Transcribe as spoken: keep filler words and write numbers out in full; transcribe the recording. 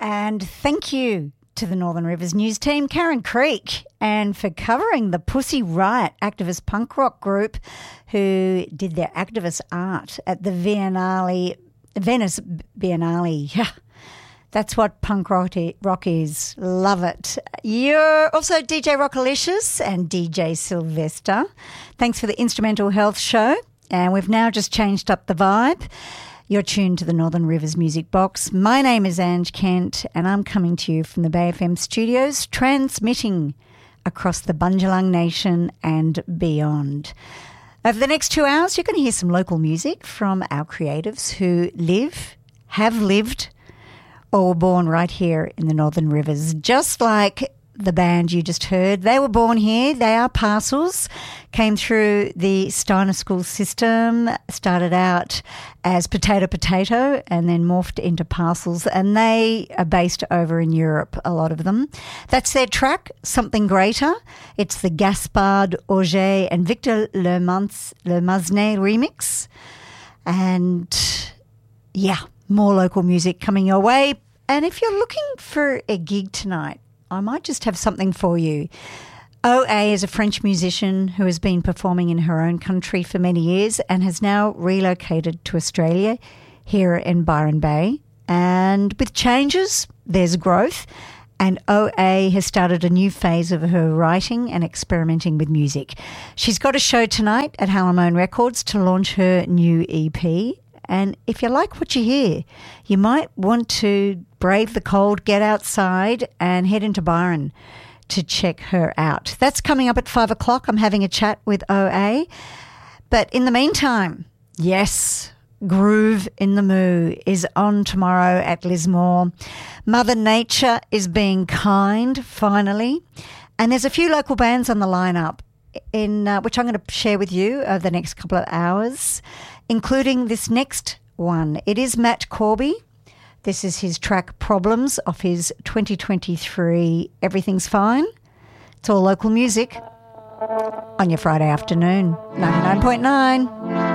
And thank you to the Northern Rivers News team, Karen Creek, and for covering the Pussy Riot activist punk rock group who did their activist art at the Biennale, Venice Biennale. Yeah, that's what punk rock is. Love it. You're also D J Rockalicious and D J Sylvester. Thanks for the Instrumental Health Show. And we've now just changed up the vibe. You're tuned to the Northern Rivers Music Box. My name is Ange Kent and I'm coming to you from the Bay F M studios, transmitting across the Bundjalung Nation and beyond. Over the next two hours, you're going to hear some local music from our creatives who live, have lived, or were born right here in the Northern Rivers, just like the band you just heard. They were born here. They are Parcels, came through the Steiner School system, started out as Potato Potato and then morphed into Parcels, and they are based over in Europe, a lot of them. That's their track, Something Greater. It's the Gaspard Auger and Victor Lemans- Lemaznet remix. And yeah, more local music coming your way. And if you're looking for a gig tonight, I might just have something for you. O A is a French musician who has been performing in her own country for many years and has now relocated to Australia here in Byron Bay. And with changes, there's growth. And O A has started a new phase of her writing and experimenting with music. She's got a show tonight at Halamone Records to launch her new E P. And if you like what you hear, you might want to brave the cold, get outside and head into Byron to check her out. That's coming up at five o'clock. I'm having a chat with O A. But in the meantime, yes, Groove in the Moo is on tomorrow at Lismore. Mother Nature is being kind, finally. And there's a few local bands on the lineup, in uh, which I'm going to share with you over the next couple of hours, including this next one. It is Matt Corby. This is his track Problems off his twenty twenty-three Everything's Fine. It's all local music on your Friday afternoon, ninety-nine point nine.